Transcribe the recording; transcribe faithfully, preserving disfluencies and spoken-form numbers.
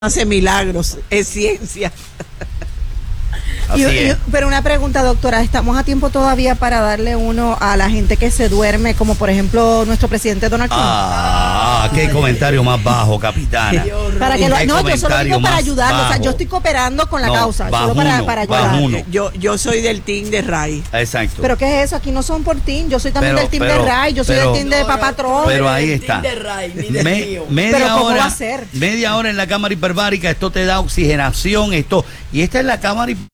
hace milagros, es ciencia. Así Y- y- es. pero una pregunta, doctora, ¿estamos a tiempo todavía para darle uno a la gente que se duerme, como por ejemplo nuestro presidente Donald Trump? Ah, qué comentario más bajo, capitana. Para que lo- Qué no, yo solo comentario digo para más ayudarlo, o sea, bajo. yo estoy cooperando con la No, causa, solo para, bajuno, para ayudar. bajuno. Yo, yo soy del team de Ray. Exacto. Pero ¿qué es eso? Aquí no son por team, yo soy también Pero- del team pero- de Ray, yo soy pero- del team de No, Papá no, Trump. Pero no, ahí ni está. de Ray, ni de Me- mío. media Pero ¿cómo hora, va a ser? media hora en la cámara hiperbárica, esto te da oxigenación, esto. Y esta es la cámara hiperbárica.